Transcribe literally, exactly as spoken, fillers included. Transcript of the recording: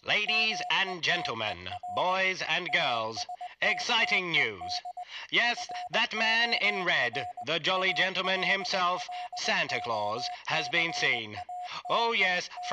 Ladies and gentlemen, boys and girls, exciting news. Yes, that man in red, the jolly gentleman himself, Santa Claus, has been seen. Oh yes,